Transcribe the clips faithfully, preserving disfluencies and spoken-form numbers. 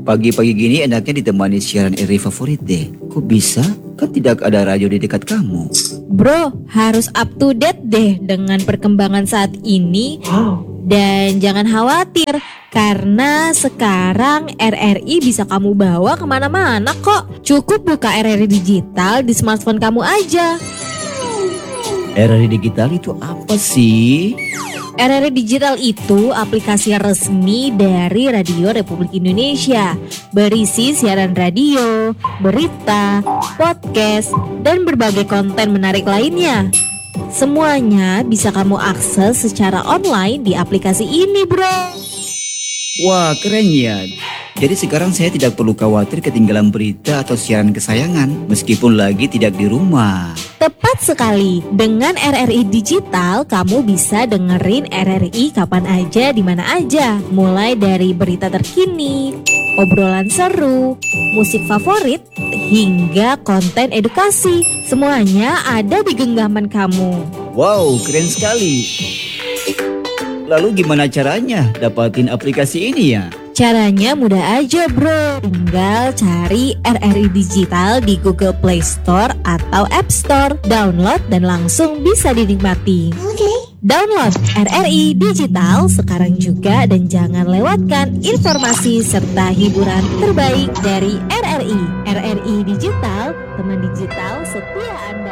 Pagi-pagi gini enaknya ditemani siaran R R I favorit deh. Kok bisa? Kan tidak ada radio di dekat kamu. Bro, harus up to date deh dengan perkembangan saat ini. Dan jangan khawatir, karena sekarang R R I bisa kamu bawa kemana-mana kok. Cukup buka R R I digital di smartphone kamu aja. R R I digital itu apa sih? R R I Digital itu aplikasi resmi dari Radio Republik Indonesia, berisi siaran radio, berita, podcast, dan berbagai konten menarik lainnya. Semuanya bisa kamu akses secara online di aplikasi ini, bro. Wah, keren ya. Jadi sekarang saya tidak perlu khawatir ketinggalan berita atau siaran kesayangan meskipun lagi tidak di rumah. Tepat sekali, dengan R R I Digital kamu bisa dengerin R R I kapan aja di mana aja. Mulai dari berita terkini, obrolan seru, musik favorit, hingga konten edukasi. Semuanya ada di genggaman kamu. Wow, keren sekali. Lalu gimana caranya dapatin aplikasi ini ya? Caranya mudah aja, bro. Tinggal cari R R I Digital di Google Play Store atau App Store. Download dan langsung bisa dinikmati. Oke. Download R R I Digital sekarang juga dan jangan lewatkan informasi serta hiburan terbaik dari R R I. R R I Digital, teman digital setia Anda.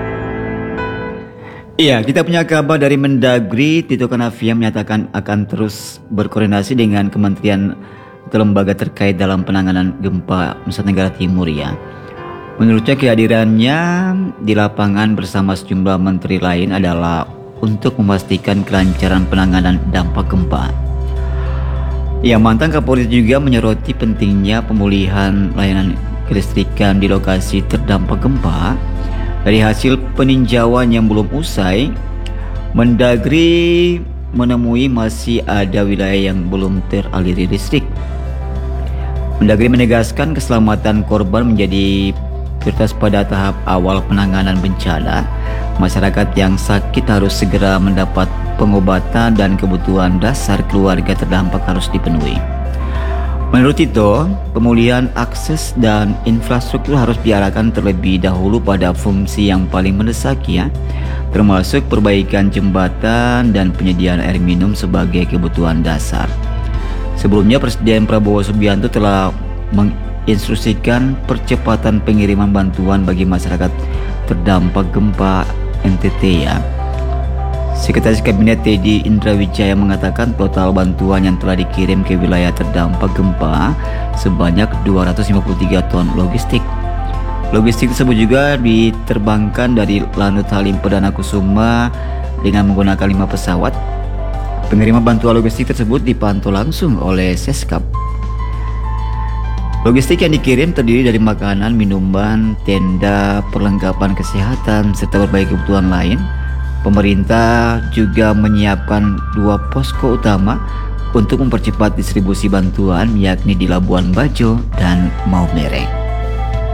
Iya, kita punya kabar dari Mendagri. Tito Karnavian menyatakan akan terus berkoordinasi dengan kementerian atau lembaga terkait dalam penanganan gempa Nusa Tenggara Timur ya. Menurutnya kehadirannya di lapangan bersama sejumlah menteri lain adalah untuk memastikan kelancaran penanganan dampak gempa. Ya, mantan Kapolri juga menyoroti pentingnya pemulihan layanan kelistrikan di lokasi terdampak gempa. Dari hasil peninjauan yang belum usai, Mendagri menemui masih ada wilayah yang belum teraliri listrik. Mendagri menegaskan keselamatan korban menjadi prioritas pada tahap awal penanganan bencana. Masyarakat yang sakit harus segera mendapat pengobatan dan kebutuhan dasar keluarga terdampak harus dipenuhi. Menurut Tito, pemulihan akses dan infrastruktur harus diarahkan terlebih dahulu pada fungsi yang paling mendesak ya, termasuk perbaikan jembatan dan penyediaan air minum sebagai kebutuhan dasar. Sebelumnya Presiden Prabowo Subianto telah menginstruksikan percepatan pengiriman bantuan bagi masyarakat terdampak gempa N T T ya. Sekretaris Kabinet Teddy Indrawijaya mengatakan total bantuan yang telah dikirim ke wilayah terdampak gempa sebanyak dua ratus lima puluh tiga ton logistik. Logistik tersebut juga diterbangkan dari Lanut Halim Perdana Kusuma dengan menggunakan lima pesawat. Pengiriman bantuan logistik tersebut dipantau langsung oleh Seskap. Logistik yang dikirim terdiri dari makanan, minuman, tenda, perlengkapan kesehatan, serta berbagai kebutuhan lain. Pemerintah juga menyiapkan dua posko utama untuk mempercepat distribusi bantuan, yakni di Labuan Bajo dan Maumere.